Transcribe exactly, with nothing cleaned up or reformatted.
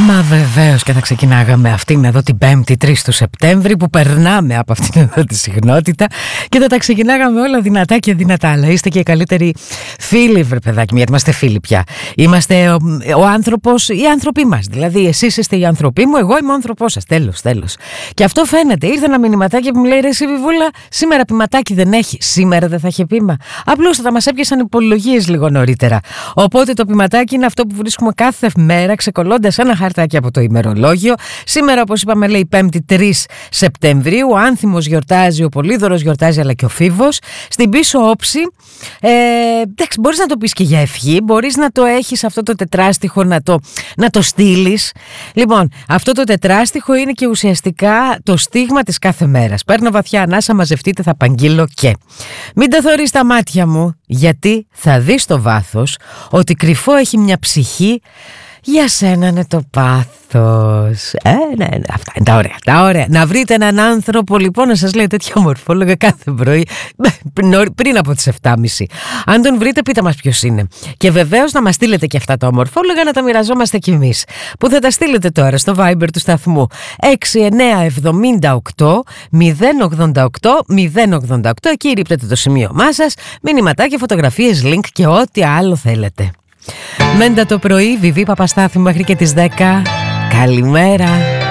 Μα βεβαίως και θα ξεκινάγαμε αυτήν εδώ την Πέμπτη τρεις του Σεπτέμβρη, που περνάμε από αυτήν εδώ τη συχνότητα και θα τα ξεκινάγαμε όλα δυνατά και δυνατά. Αλλά είστε και οι καλύτεροι φίλοι, βρε παιδάκι, γιατί είμαστε φίλοι πια. Είμαστε ο, ο άνθρωπος, οι άνθρωποι μας. Δηλαδή, εσείς είστε οι άνθρωποι μου, εγώ είμαι ο άνθρωπός σας. Τέλος, τέλος. Και αυτό φαίνεται. Ήρθε ένα μηνυματάκι που μου λέει: ρε εσύ Βιβούλα, σήμερα ποιηματάκι δεν έχει. Σήμερα δεν θα είχε πείμα. Απλούστατα μας έπιασαν υπολογίες λίγο νωρίτερα. Οπότε το ποιηματάκι είναι αυτό που βρίσκουμε κάθε μέρα, ξεκολλώντας ένα χαρτάκι από το ημερολόγιο. Σήμερα, όπως είπαμε, λέει Πέμπτη τρεις Σεπτεμβρίου. Ο Άνθιμος γιορτάζει, ο Πολύδωρος γιορτάζει, αλλά και ο Φίβος. Στην πίσω όψη, ε, εντάξει, μπορείς να το πεις και για ευχή, μπορείς να το έχεις αυτό το τετράστιχο, να το, να το στείλεις. Λοιπόν, αυτό το τετράστιχο είναι και ουσιαστικά το στίγμα της κάθε μέρας. Παίρνω βαθιά ανάσα, μαζευτείτε, θα απαγγείλω και. Μην τα θωρείς τα μάτια μου, γιατί θα δεις στο βάθος ότι κρυφό έχει μια ψυχή. Για σένα είναι το πάθος. Ε, ναι, ναι, αυτά είναι τα ωραία, τα ωραία. Να βρείτε έναν άνθρωπο λοιπόν να σας λέει τέτοια ομορφόλογα κάθε πρωί πριν από τις επτά και μισή. Αν τον βρείτε, πείτε μας ποιος είναι. Και βεβαίως να μας στείλετε και αυτά τα ομορφόλογα, να τα μοιραζόμαστε κι εμείς. Που θα τα στείλετε τώρα στο Viber του σταθμού έξι εννιά εβδομήντα οκτώ μηδέν ογδόντα οκτώ μηδέν ογδόντα οκτώ. Εκεί ρίπτετε το σημείωμά σας, μηνυματάκια, φωτογραφίες, link και ό,τι άλλο θέλετε. Μέντα το πρωί, Βιβί Παπαστάθη μέχρι και τις δέκα. Καλημέρα.